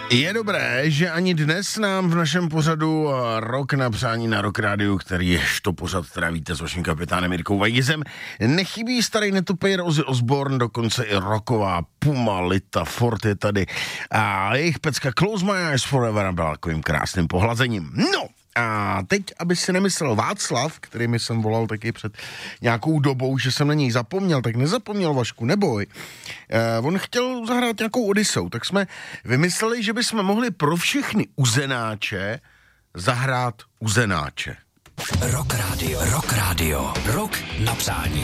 Je dobré, že ani dnes nám v našem pořadu Rok na přání na Rock Rádiu, který jež to pořad trávíte s vaším kapitánem Jirkou Vajgizem, nechybí starý netopejr Ozzy Osbourne, dokonce i rocková Puma, Lita, Ford je tady a jejich pecka Close My Eyes Forever byla takovým krásným pohlazením. No! A teď, aby si nemyslel Václav, který mi jsem volal taky před nějakou dobou, že jsem na něj zapomněl, tak nezapomněl, Vašku, neboj. On chtěl zahrát nějakou Odiseu, tak jsme vymysleli, že bychom mohli pro všechny uzenáče zahrát uzenáče. Rock Radio, Rock Radio, Rok na přání.